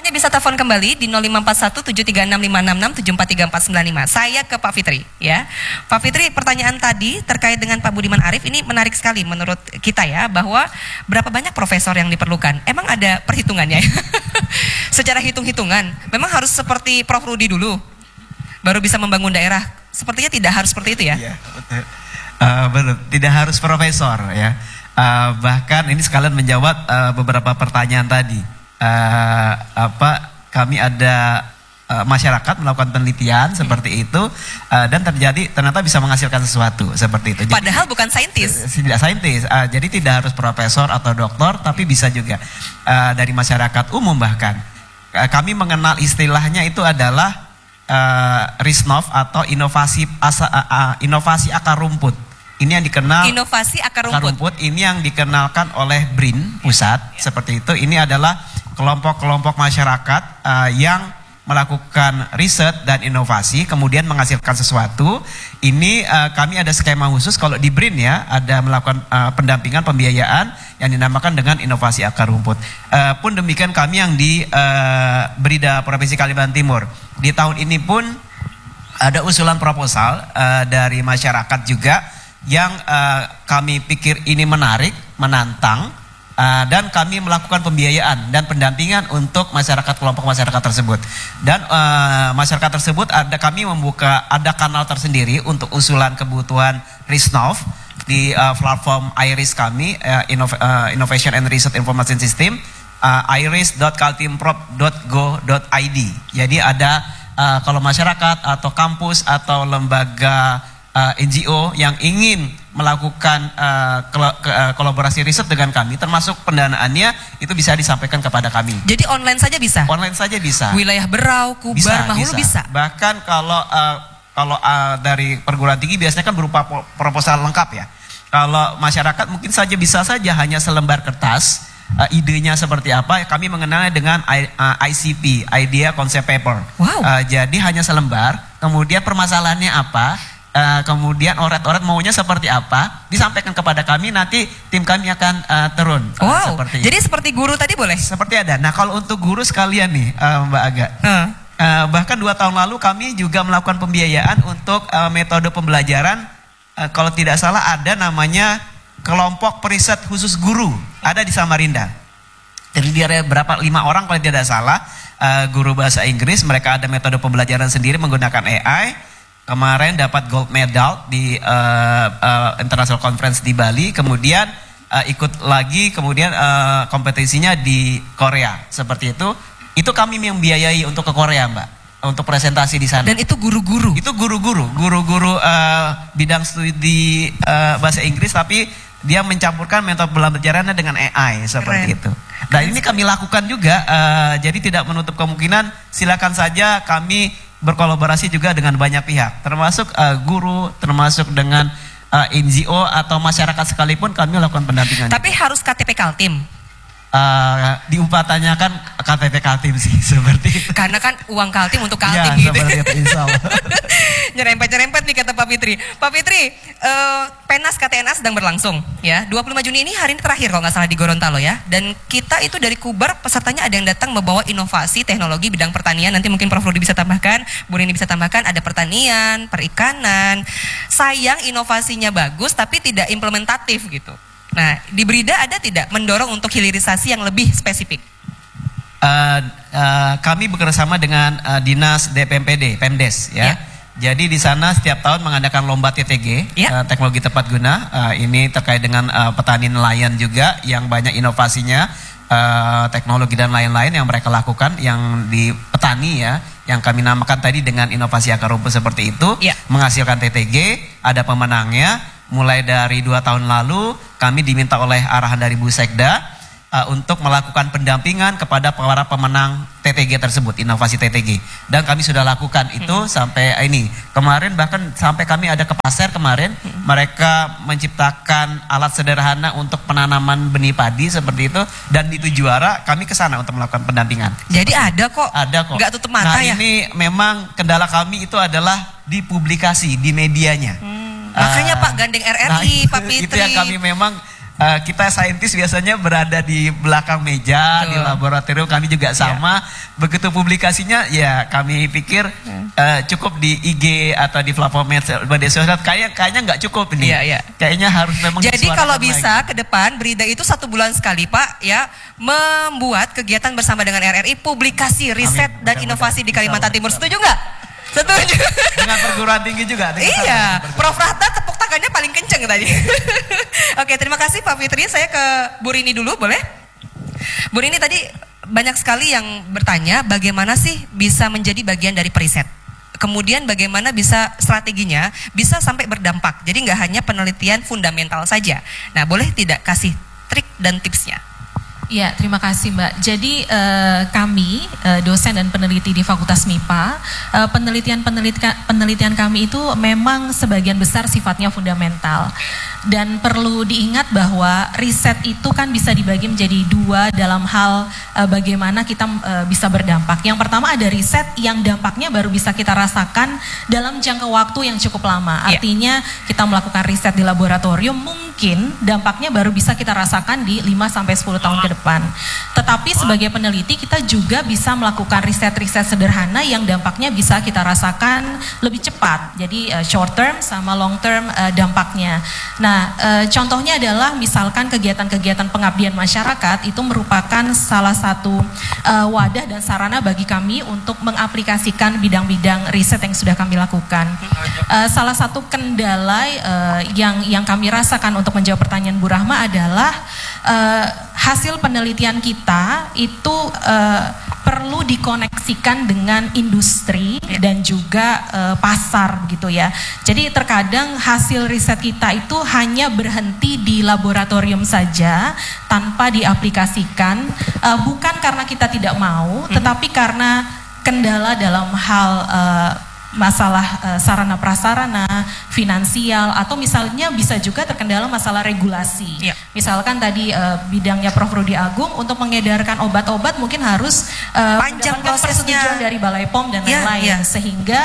Anda bisa telepon kembali di 0541 736566 743495. Saya ke Pak Fitri ya. Pak Fitri, pertanyaan tadi terkait dengan Pak Budiman Arif ini menarik sekali menurut kita ya, bahwa berapa banyak profesor yang diperlukan. Emang ada perhitungannya ya? Secara hitung-hitungan, memang harus seperti Prof Rudi dulu baru bisa membangun daerah. Sepertinya tidak harus seperti itu ya? Iya, betul. Betul, tidak harus profesor ya. Bahkan ini sekalian menjawab beberapa pertanyaan tadi. Kami ada masyarakat melakukan penelitian seperti itu dan ternyata bisa menghasilkan sesuatu seperti itu. Padahal bukan saintis. Tidak saintis. Jadi tidak harus profesor atau doktor, tapi bisa juga dari masyarakat umum bahkan. Kami mengenal istilahnya itu adalah RISNOV atau inovasi akar rumput. Ini yang dikenal inovasi akar rumput. Ini yang dikenalkan oleh BRIN pusat seperti itu. Ini adalah kelompok-kelompok masyarakat yang melakukan riset dan inovasi kemudian menghasilkan sesuatu. Ini kami ada skema khusus kalau di BRIN ya, ada melakukan pendampingan pembiayaan yang dinamakan dengan inovasi akar rumput. Pun demikian kami yang di Brida Provinsi Kalimantan Timur. Di tahun ini pun ada usulan proposal dari masyarakat juga yang kami pikir ini menarik, menantang. Dan kami melakukan pembiayaan dan pendampingan untuk masyarakat, kelompok masyarakat tersebut. Dan masyarakat tersebut kami ada kanal tersendiri untuk usulan kebutuhan RISNOV di platform IRIS kami, Innovation and Research Information System, iris.kaltimprop.go.id. Jadi ada kalau masyarakat atau kampus atau lembaga NGO yang ingin melakukan kolaborasi riset dengan kami, termasuk pendanaannya itu bisa disampaikan kepada kami. Jadi online saja bisa? Online saja bisa. Wilayah Berau, Kubar, Mahulu bisa? Bahkan kalau dari perguruan tinggi biasanya kan berupa proposal lengkap ya. Kalau masyarakat mungkin saja bisa saja hanya selembar kertas, idenya seperti apa, kami mengenalnya dengan ICP, Idea Concept Paper. Wow. Jadi hanya selembar, kemudian permasalahannya apa, kemudian oret-oret maunya seperti apa, disampaikan kepada kami, nanti tim kami akan turun. Wow, jadi seperti guru tadi boleh? Seperti ada. Nah kalau untuk guru sekalian nih Mbak Aga, bahkan 2 tahun lalu kami juga melakukan pembiayaan untuk metode pembelajaran, kalau tidak salah ada namanya kelompok periset khusus guru, ada di Samarinda. Jadi dia ada 5 orang kalau tidak salah, guru bahasa Inggris, mereka ada metode pembelajaran sendiri menggunakan AI. Kemarin dapat gold medal di International Conference di Bali, kemudian ikut lagi, kemudian kompetisinya di Korea, seperti itu. Itu kami yang membiayai untuk ke Korea, Mbak, untuk presentasi di sana. Dan itu guru-guru? Itu guru-guru bidang studi bahasa Inggris, tapi dia mencampurkan metode pembelajarannya dengan AI seperti itu. Dan ini kami lakukan juga, jadi tidak menutup kemungkinan, silakan saja kami berkolaborasi juga dengan banyak pihak, termasuk guru, termasuk dengan NGO atau masyarakat sekalipun kami lakukan pendampingan. Tapi harus KTP Kaltim? Diupatanyakan KTP Kaltim sih, seperti itu. Karena kan uang Kaltim untuk Kaltim ya, gitu. Seperti itu, insya Allah. Nyerempet-nyerempet nih kata Pak Fitri. Pak Fitri, Penas KTNA sedang berlangsung ya. 25 Juni ini hari ini terakhir kalau nggak salah di Gorontalo ya. Dan kita itu dari Kubar pesertanya ada yang datang membawa inovasi teknologi bidang pertanian. Nanti mungkin Prof Rudi bisa tambahkan, Bu Rini bisa tambahkan, ada pertanian, perikanan. Sayang inovasinya bagus tapi tidak implementatif gitu. Nah, di Brida ada tidak mendorong untuk hilirisasi yang lebih spesifik? Kami bekerjasama dengan Dinas DPMPD, Pemdes ya. Jadi di sana setiap tahun mengadakan lomba TTG, teknologi tepat guna. Ini terkait dengan petani nelayan juga yang banyak inovasinya, teknologi dan lain-lain yang mereka lakukan yang di petani ya, yang kami namakan tadi dengan inovasi akar rumput seperti itu, menghasilkan TTG, ada pemenangnya. Mulai dari 2 tahun lalu kami diminta oleh arahan dari Bu Sekda untuk melakukan pendampingan kepada para pemenang TTG tersebut, inovasi TTG. Dan kami sudah lakukan itu sampai ini. Kemarin bahkan sampai kami ada ke pasar kemarin, mereka menciptakan alat sederhana untuk penanaman benih padi seperti itu, dan itu juara, kami ke sana untuk melakukan pendampingan. Jadi ada kok. Ada kok. Nggak tutup mata ya. Nah, ini memang kendala kami itu adalah di publikasi, di medianya. Makanya Pak gandeng RRI, Pak Fitri. Itu yang kami memang kita saintis biasanya berada di belakang meja, di laboratorium kami juga sama. Begitu publikasinya ya kami pikir cukup di IG atau di platform media sosial, kayaknya nggak cukup ini. Kayaknya harus memang. Jadi kalau bisa ke depan Brida itu 1 bulan sekali Pak ya membuat kegiatan bersama dengan RRI publikasi riset dan inovasi di Kalimantan Timur. Setuju nggak? Setuju. Dengan perguruan tinggi juga. Iya, Prof Rahta tepuk tangannya paling kenceng tadi. Oke, terima kasih Pak Fitri. Saya ke Bu Rini dulu, boleh? Bu Rini tadi banyak sekali yang bertanya bagaimana sih bisa menjadi bagian dari periset. Kemudian bagaimana bisa strateginya bisa sampai berdampak. Jadi nggak hanya penelitian fundamental saja. Nah, boleh tidak kasih trik dan tipsnya? Ya, terima kasih Mbak. Jadi kami dosen dan peneliti di Fakultas MIPA, penelitian kami itu memang sebagian besar sifatnya fundamental. Dan perlu diingat bahwa riset itu kan bisa dibagi menjadi 2 dalam hal bagaimana kita bisa berdampak. Yang pertama ada riset yang dampaknya baru bisa kita rasakan dalam jangka waktu yang cukup lama. Artinya kita melakukan riset di laboratorium mungkin dampaknya baru bisa kita rasakan di 5-10 tahun ke depan. Tetapi sebagai peneliti kita juga bisa melakukan riset-riset sederhana yang dampaknya bisa kita rasakan lebih cepat. Jadi short term sama long term dampaknya. Nah, contohnya adalah misalkan kegiatan-kegiatan pengabdian masyarakat itu merupakan salah satu wadah dan sarana bagi kami untuk mengaplikasikan bidang-bidang riset yang sudah kami lakukan. Salah satu kendala yang kami rasakan untuk menjawab pertanyaan Bu Rahma adalah hasil penelitian kita itu perlu dikoneksikan dengan industri dan juga pasar begitu ya. Jadi terkadang hasil riset kita itu hanya berhenti di laboratorium saja tanpa diaplikasikan, bukan karena kita tidak mau, tetapi karena kendala dalam hal masalah sarana prasarana, finansial, atau misalnya bisa juga terkendala masalah regulasi. Misalkan tadi bidangnya Prof Rudi Agung untuk mengedarkan obat-obat mungkin harus panjang prosesnya dari Balai POM dan lain-lain, sehingga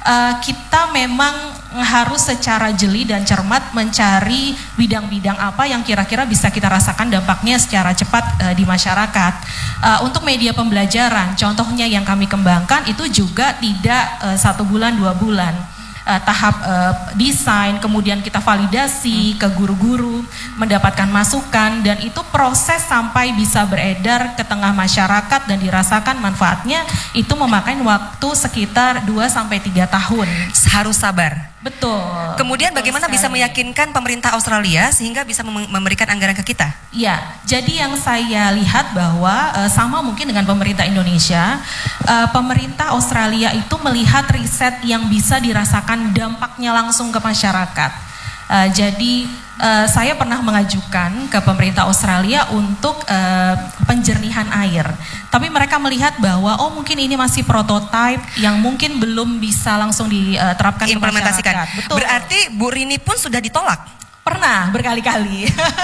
kita memang harus secara jeli dan cermat mencari bidang-bidang apa yang kira-kira bisa kita rasakan dampaknya secara cepat di masyarakat. Untuk media pembelajaran, contohnya yang kami kembangkan itu juga tidak 1 bulan 2 bulan. Tahap desain, kemudian kita validasi ke guru-guru, mendapatkan masukan, dan itu proses sampai bisa beredar ke tengah masyarakat dan dirasakan manfaatnya itu memakan waktu sekitar 2-3 tahun. Harus sabar. Betul. Kemudian bagaimana bisa meyakinkan pemerintah Australia sehingga bisa memberikan anggaran ke kita? Ya, jadi yang saya lihat bahwa sama mungkin dengan pemerintah Indonesia, pemerintah Australia itu melihat riset yang bisa dirasakan dampaknya langsung ke masyarakat. Jadi saya pernah mengajukan ke pemerintah Australia untuk penjernihan air. Tapi mereka melihat bahwa mungkin ini masih prototipe yang mungkin belum bisa langsung diterapkan ke masyarakat. Betul. Berarti Bu Rini pun sudah ditolak? Pernah berkali-kali.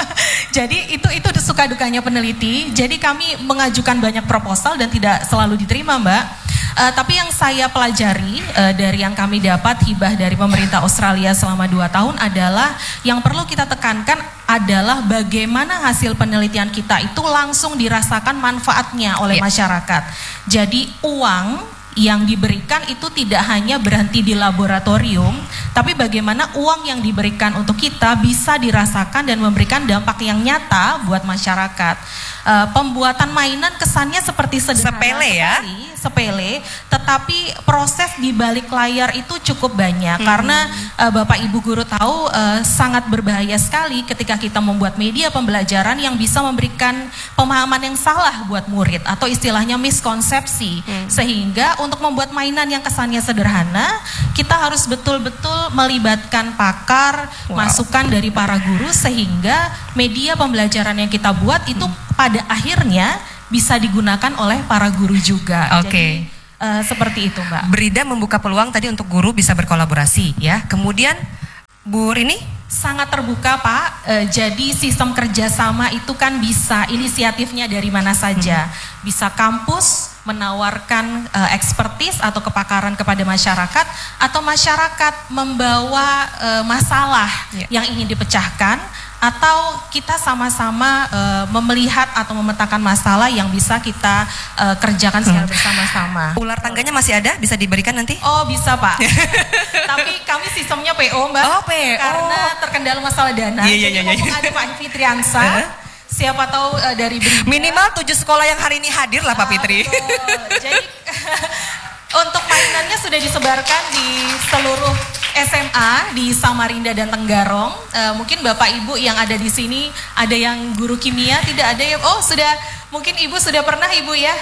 Jadi itu suka dukanya peneliti. Jadi kami mengajukan banyak proposal dan tidak selalu diterima, Mbak. Tapi yang saya pelajari dari yang kami dapat hibah dari pemerintah Australia selama 2 tahun adalah yang perlu kita tekankan adalah bagaimana hasil penelitian kita itu langsung dirasakan manfaatnya oleh masyarakat. Jadi uang yang diberikan itu tidak hanya berhenti di laboratorium, tapi bagaimana uang yang diberikan untuk kita bisa dirasakan dan memberikan dampak yang nyata buat masyarakat. Pembuatan mainan kesannya seperti sederhana sekali, sepele, tetapi proses di balik layar itu cukup banyak karena Bapak Ibu guru tahu sangat berbahaya sekali ketika kita membuat media pembelajaran yang bisa memberikan pemahaman yang salah buat murid atau istilahnya miskonsepsi, sehingga untuk membuat mainan yang kesannya sederhana kita harus betul-betul melibatkan pakar, masukan dari para guru sehingga media pembelajaran yang kita buat itu pada akhirnya bisa digunakan oleh para guru juga. Jadi seperti itu, Mbak. Brida membuka peluang tadi untuk guru bisa berkolaborasi ya. Kemudian Bu Rini sangat terbuka, Pak. Jadi sistem kerjasama itu kan bisa inisiatifnya dari mana saja. Bisa kampus menawarkan ekspertis atau kepakaran kepada masyarakat, atau masyarakat membawa masalah yang ingin dipecahkan, atau kita sama-sama melihat atau memetakan masalah yang bisa kita kerjakan secara bersama-sama. Ular tangganya masih ada, bisa diberikan nanti? Oh bisa Pak, tapi kami sistemnya PO Mbak, Oh, PO. karena terkendala masalah dana. Iya. Jadi mumpung ada Pak Fitriansa, siapa tahu dari Brida. Minimal 7 sekolah yang hari ini hadir lah Pak Fitri. Betul. Jadi untuk mainannya sudah disebarkan di seluruh SMA di Samarinda dan Tenggarong. Mungkin Bapak Ibu yang ada di sini ada yang guru kimia, tidak ada yang sudah, mungkin Ibu sudah pernah Ibu ya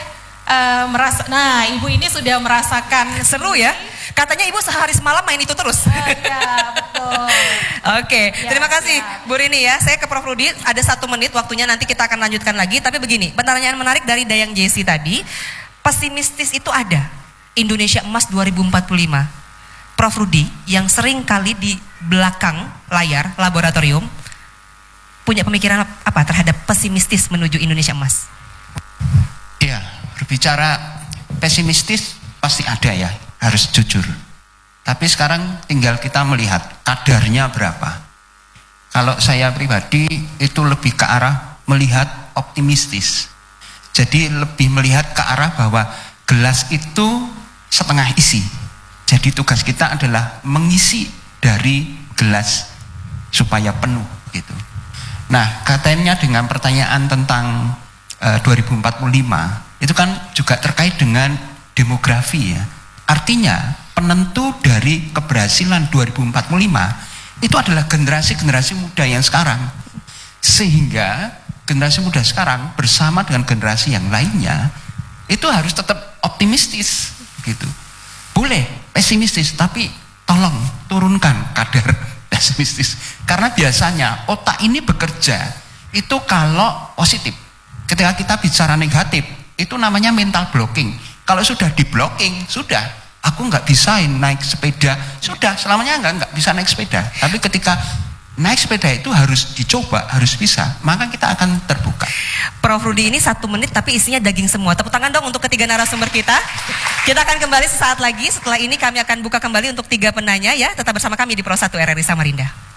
nah Ibu ini sudah merasakan Seru ya. Katanya Ibu sehari semalam main itu terus. ya betul. Oke, Ya, terima kasih siap. Bu Rini ya. Saya ke Prof Rudi, ada 1 menit waktunya, nanti kita akan lanjutkan lagi. Tapi begini, pertanyaan menarik dari Dayang Jesi tadi, pesimistis itu ada. Indonesia Emas 2045. Prof Rudi yang sering kali di belakang layar laboratorium punya pemikiran apa terhadap pesimistis menuju Indonesia Emas? Ya, berbicara pesimistis pasti ada ya, harus jujur. Tapi sekarang tinggal kita melihat kadarnya berapa. Kalau saya pribadi itu lebih ke arah melihat optimistis. Jadi lebih melihat ke arah bahwa gelas itu setengah isi. Jadi tugas kita adalah mengisi dari gelas supaya penuh gitu. Nah, katanya dengan pertanyaan tentang 2045 itu kan juga terkait dengan demografi ya. Artinya penentu dari keberhasilan 2045 itu adalah generasi-generasi muda yang sekarang. Sehingga generasi muda sekarang bersama dengan generasi yang lainnya itu harus tetap optimistis gitu. Boleh pesimistis, tapi tolong turunkan kadar pesimistis. Karena biasanya otak ini bekerja itu kalau positif. Ketika kita bicara negatif, itu namanya mental blocking. Kalau sudah di blocking, sudah, aku nggak bisa naik sepeda, sudah selamanya nggak bisa naik sepeda. Tapi ketika naik sepeda itu harus dicoba, harus bisa, maka kita akan terbuka. Prof Rudi ini 1 menit tapi isinya daging semua. Tepuk tangan dong untuk ketiga narasumber kita. Kita akan kembali sesaat lagi. Setelah ini kami akan buka kembali untuk 3 penanya ya. Tetap bersama kami di Pro 1 RRI Samarinda.